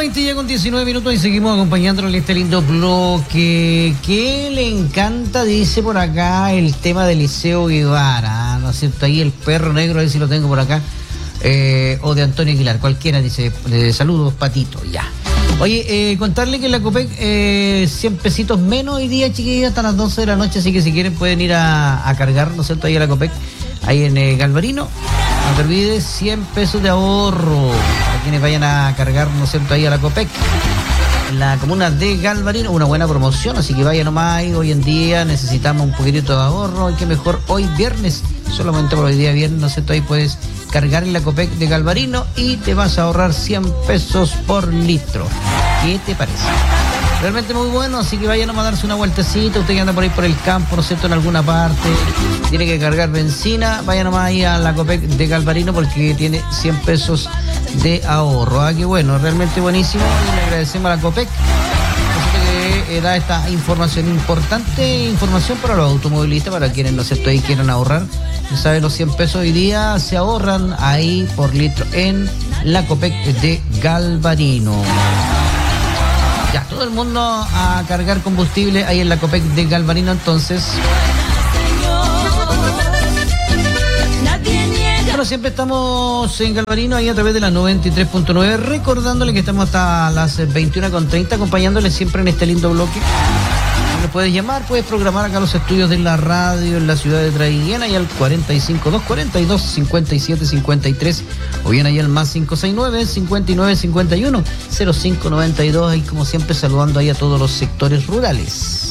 20 ya con 19 minutos y seguimos acompañándolo en este lindo bloque. Que le encanta, dice por acá, el tema de Liceo Guevara, ¿no es cierto? Ahí el perro negro, a ver si lo tengo por acá. O de Antonio Aguilar, cualquiera, dice, saludos, Patito, ya. Oye, contarle que en la Copec 100 pesitos menos hoy día, chiquillos, hasta las 12 de la noche, así que si quieren pueden ir a cargar, ¿no es cierto? Ahí a la Copec, ahí en Galvarino. No te olvides, 100 pesos de ahorro para quienes vayan a cargar, ¿no es cierto?, ahí a la Copec, en la comuna de Galvarino. Una buena promoción, así que vayan nomás ahí. Hoy en día necesitamos un poquitito de ahorro, y que mejor hoy viernes, solamente por hoy día viernes, ¿no es cierto?, ahí puedes cargar en la Copec de Galvarino y te vas a ahorrar 100 pesos por litro. ¿Qué te parece? Realmente muy bueno, así que vayan a darse una vueltecita. Usted que anda por ahí por el campo, ¿no es cierto?, en alguna parte, tiene que cargar benzina, vayan nomás ahí a la Copec de Galvarino porque tiene 100 pesos de ahorro. Ah, qué bueno, realmente buenísimo, y le agradecemos a la Copec que da esta información importante, información para los automovilistas, para quienes, ¿no es cierto?, ahí quieran ahorrar. Ya saben, los 100 pesos hoy día se ahorran ahí por litro en la Copec de Galvarino. Ya, todo el mundo a cargar combustible ahí en la Copec de Galvarino, entonces. Bueno, siempre estamos en Galvarino, ahí a través de la 93.9, recordándole que estamos hasta las 21:30, acompañándole siempre en este lindo bloque. Le puedes llamar, puedes programar acá los estudios de la radio en la ciudad de Traiguén, y al 45242-5753, o bien ahí al más 569-5951-0592, ahí como siempre saludando ahí a todos los sectores rurales.